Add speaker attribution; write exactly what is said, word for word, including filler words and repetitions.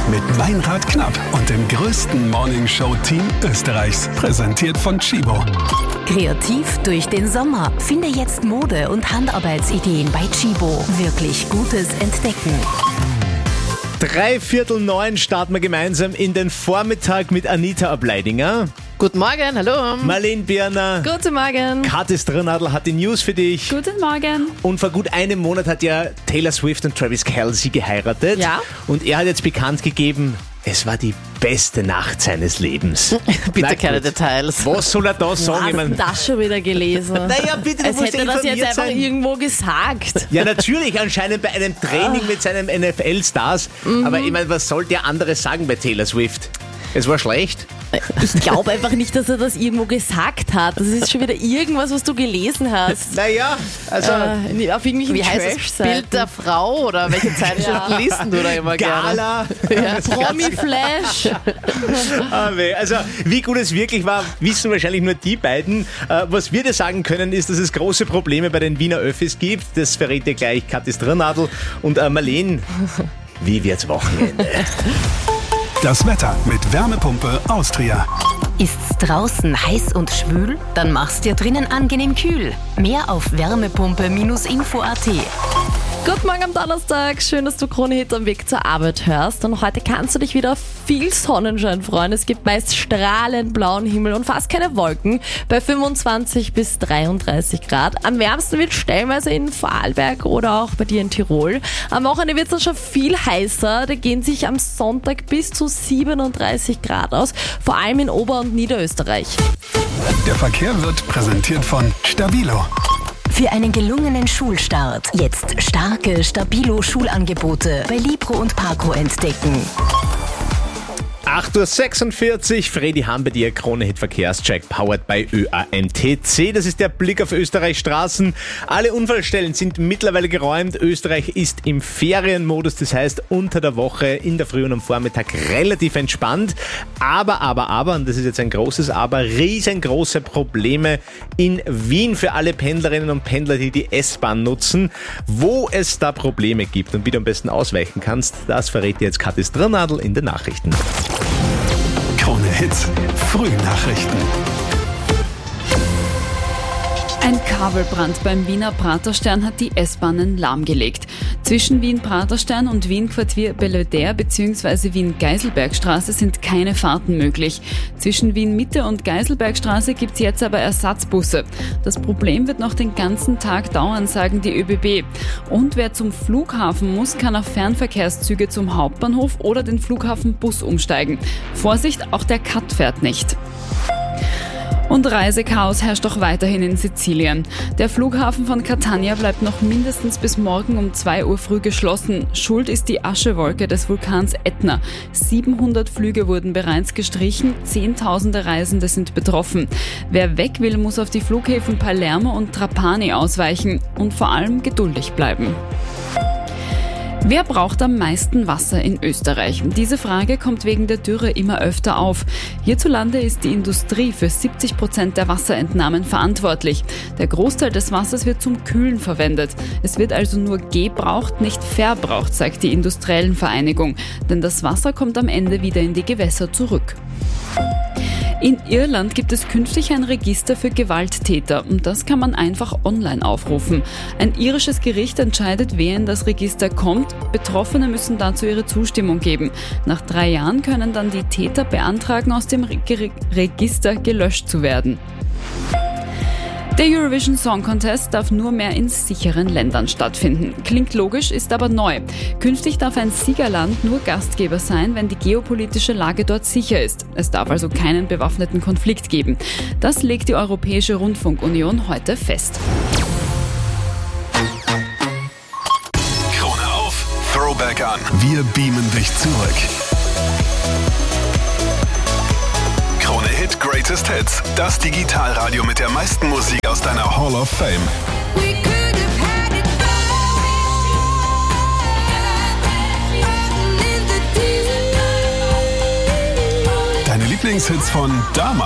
Speaker 1: mit Meinrad Knapp und dem größten Morningshow-Team Österreichs. Präsentiert von Chibo.
Speaker 2: Kreativ durch den Sommer. Finde jetzt Mode- und Handarbeitsideen bei Chibo. Wirklich Gutes entdecken.
Speaker 3: Drei Viertel neun starten wir gemeinsam in den Vormittag mit Anita Ableidinger.
Speaker 4: Guten Morgen, hallo.
Speaker 3: Marlene Birner.
Speaker 5: Guten Morgen.
Speaker 3: Kathi Strnadl hat die News für dich.
Speaker 5: Guten Morgen.
Speaker 3: Und vor gut einem Monat hat ja Taylor Swift und Travis Kelce geheiratet.
Speaker 5: Ja.
Speaker 3: Und er hat jetzt bekannt gegeben, es war die beste Nacht seines Lebens.
Speaker 4: Bitte
Speaker 3: Na
Speaker 4: keine
Speaker 3: gut.
Speaker 4: Details.
Speaker 3: Was soll er da
Speaker 5: Wo
Speaker 3: sagen?
Speaker 5: hast
Speaker 3: Ich
Speaker 5: du
Speaker 3: mein,
Speaker 5: das schon wieder gelesen?
Speaker 3: naja, bitte, du
Speaker 5: Als
Speaker 3: musst
Speaker 5: hätte er das jetzt
Speaker 3: informiert
Speaker 5: einfach
Speaker 3: sein.
Speaker 5: irgendwo gesagt.
Speaker 3: Ja, natürlich, anscheinend bei einem Training mit seinen N F L-Stars. Aber ich meine, was soll der andere sagen bei Taylor Swift? Es war schlecht.
Speaker 5: Ich glaube einfach nicht, dass er das irgendwo gesagt hat. Das ist schon wieder irgendwas, was du gelesen hast.
Speaker 3: Naja, also
Speaker 5: Äh, auf irgendwelchen
Speaker 4: Wie heißt das?
Speaker 5: Trash-Seiten.
Speaker 4: Bild der Frau oder welche Zeitschriften liest du da immer gerne?
Speaker 3: Gala.
Speaker 5: Promi-Flash.
Speaker 3: Ah, weh. Also, wie gut es wirklich war, wissen wahrscheinlich nur die beiden. Äh, was wir dir sagen können, ist, dass es große Probleme bei den Wiener Öffis gibt. Das verrät dir gleich Kathi Strnadl und äh, Marlene. Wie wird's Wochenende?
Speaker 1: Das Wetter mit Wärmepumpe Austria.
Speaker 2: Ist's draußen heiß und schwül? Dann mach's dir drinnen angenehm kühl. Mehr auf wärmepumpe Info punkt at.
Speaker 5: Guten Morgen am Donnerstag. Schön, dass du Krone Hit am Weg zur Arbeit hörst. Und heute kannst du dich wieder auf viel Sonnenschein freuen. Es gibt meist strahlend blauen Himmel und fast keine Wolken bei fünfundzwanzig bis dreiunddreißig Grad. Am wärmsten wird stellenweise in Vorarlberg oder auch bei dir in Tirol. Am Wochenende wird es dann schon viel heißer. Da gehen sich am Sonntag bis zu siebenunddreißig Grad aus. Vor allem in Ober- und Niederösterreich.
Speaker 1: Der Verkehr wird präsentiert von Stabilo.
Speaker 2: Für einen gelungenen Schulstart jetzt starke Stabilo-Schulangebote bei Libro und Parco entdecken.
Speaker 3: acht Uhr sechsundvierzig, Fredi Ham bei dir, Krone-Hit Verkehrscheck, powered by Ö A N T C. Das ist der Blick auf Österreichs Straßen. Alle Unfallstellen sind mittlerweile geräumt. Österreich ist im Ferienmodus, das heißt unter der Woche, in der Früh und am Vormittag relativ entspannt. Aber, aber, aber, und das ist jetzt ein großes Aber, riesengroße Probleme in Wien für alle Pendlerinnen und Pendler, die die S-Bahn nutzen. Wo es da Probleme gibt und wie du am besten ausweichen kannst, das verrät dir jetzt Kathi Strnadl in den Nachrichten.
Speaker 1: Krone Hits, Frühnachrichten.
Speaker 6: Ein Kabelbrand beim Wiener Praterstern hat die S-Bahnen lahmgelegt. Zwischen Wien-Praterstern und Wien-Quartier Belvedere bzw. Wien-Geiselbergstraße sind keine Fahrten möglich. Zwischen Wien-Mitte und Geiselbergstraße gibt es jetzt aber Ersatzbusse. Das Problem wird noch den ganzen Tag dauern, sagen die ÖBB. Und wer zum Flughafen muss, kann auf Fernverkehrszüge zum Hauptbahnhof oder den Flughafenbus umsteigen. Vorsicht, auch der Cut fährt nicht. Und Reisechaos herrscht auch weiterhin in Sizilien. Der Flughafen von Catania bleibt noch mindestens bis morgen um zwei Uhr früh geschlossen. Schuld ist die Aschewolke des Vulkans Ätna. siebenhundert Flüge wurden bereits gestrichen, zehntausende Reisende sind betroffen. Wer weg will, muss auf die Flughäfen Palermo und Trapani ausweichen und vor allem geduldig bleiben. Wer braucht am meisten Wasser in Österreich? Diese Frage kommt wegen der Dürre immer öfter auf. Hierzulande ist die Industrie für siebzig Prozent der Wasserentnahmen verantwortlich. Der Großteil des Wassers wird zum Kühlen verwendet. Es wird also nur gebraucht, nicht verbraucht, sagt die Industriellenvereinigung. Denn das Wasser kommt am Ende wieder in die Gewässer zurück. In Irland gibt es künftig ein Register für Gewalttäter und das kann man einfach online aufrufen. Ein irisches Gericht entscheidet, wer in das Register kommt. Betroffene müssen dazu ihre Zustimmung geben. Nach drei Jahren können dann die Täter beantragen, aus dem Re- Register gelöscht zu werden. Der Eurovision Song Contest darf nur mehr in sicheren Ländern stattfinden. Klingt logisch, ist aber neu. Künftig darf ein Siegerland nur Gastgeber sein, wenn die geopolitische Lage dort sicher ist. Es darf also keinen bewaffneten Konflikt geben. Das legt die Europäische Rundfunkunion heute fest.
Speaker 1: Krone auf, Throwback an. Wir beamen dich zurück. Krone Hit Greatest Hits. Das Digitalradio mit der meisten Musik aus deiner Hall of Fame. Deine Lieblingshits von damals.